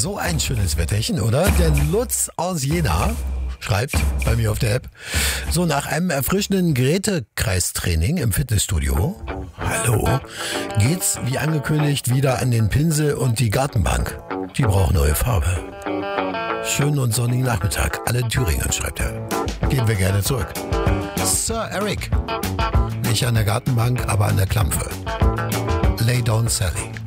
So ein schönes Wetterchen, oder? Der Lutz aus Jena schreibt bei mir auf der App, so nach einem erfrischenden Grete-Kreistraining im Fitnessstudio, hallo, geht's wie angekündigt wieder an den Pinsel und die Gartenbank. Die braucht neue Farbe. Schönen und sonnigen Nachmittag. Alle in Thüringen, schreibt er. Gehen wir gerne zurück. Sir Eric. Nicht an der Gartenbank, aber an der Klampfe. Lay down Sally.